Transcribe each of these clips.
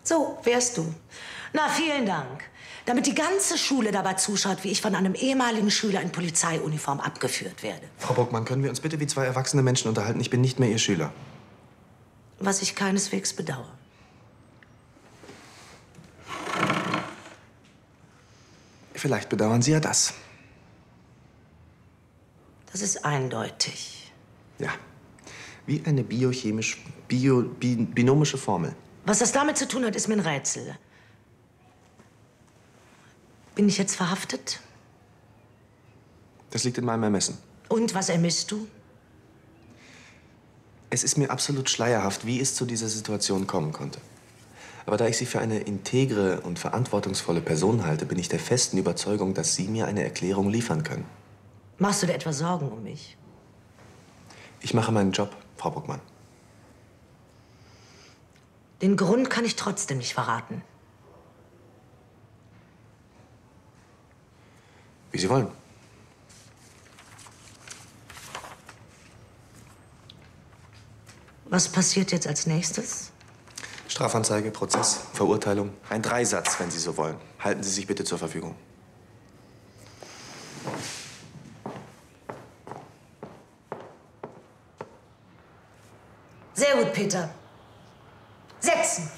So wärst du. Na, vielen Dank. Damit die ganze Schule dabei zuschaut, wie ich von einem ehemaligen Schüler in Polizeiuniform abgeführt werde. Frau Burgmann, können wir uns bitte wie zwei erwachsene Menschen unterhalten? Ich bin nicht mehr Ihr Schüler. Was ich keineswegs bedauere. Vielleicht bedauern Sie ja das. Das ist eindeutig. Ja. Wie eine binomische Formel. Was das damit zu tun hat, ist mir ein Rätsel. Bin ich jetzt verhaftet? Das liegt in meinem Ermessen. Und was ermisst du? Es ist mir absolut schleierhaft, wie es zu dieser Situation kommen konnte. Aber da ich Sie für eine integre und verantwortungsvolle Person halte, bin ich der festen Überzeugung, dass Sie mir eine Erklärung liefern können. Machst du dir etwa Sorgen um mich? Ich mache meinen Job, Frau Burgmann. Den Grund kann ich trotzdem nicht verraten. Wie Sie wollen. Was passiert jetzt als nächstes? Strafanzeige, Prozess, Verurteilung. Ein Dreisatz, wenn Sie so wollen. Halten Sie sich bitte zur Verfügung. Sehr gut, Peter. Setzen!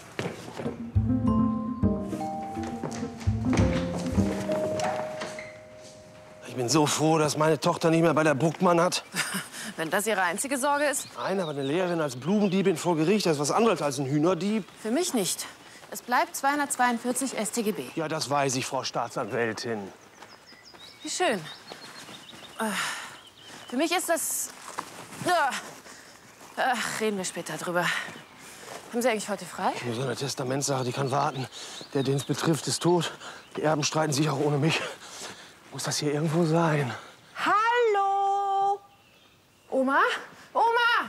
Ich bin so froh, dass meine Tochter nicht mehr bei der Burgmann hat. Wenn das Ihre einzige Sorge ist? Nein, aber eine Lehrerin als Blumendiebin vor Gericht, das ist was anderes als ein Hühnerdieb. Für mich nicht. Es bleibt 242 StGB. Ja, das weiß ich, Frau Staatsanwältin. Wie schön. Für mich ist das... reden wir später drüber. Haben Sie eigentlich heute frei? Nur so eine Testamentssache, die kann warten. Der, den es betrifft, ist tot. Die Erben streiten sich auch ohne mich. Muss das hier irgendwo sein? Hallo? Oma? Oma!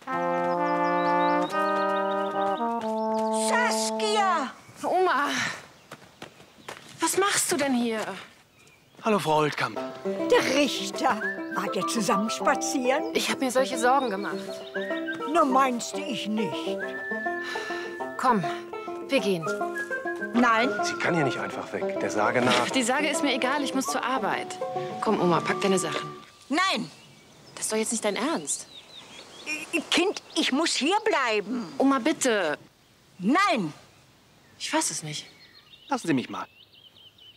Saskia! Oma! Was machst du denn hier? Hallo, Frau Holtkamp. Der Richter. Wart ihr zusammen spazieren? Ich habe mir solche Sorgen gemacht. Nur meinst du ich nicht. Komm, wir gehen. Nein? Sie kann hier nicht einfach weg. Der Sage nach. Die Sage ist mir egal, ich muss zur Arbeit. Komm, Oma, pack deine Sachen. Nein! Das ist doch jetzt nicht dein Ernst. Kind, ich muss hier bleiben. Oma, bitte. Nein! Ich weiß es nicht. Lassen Sie mich mal.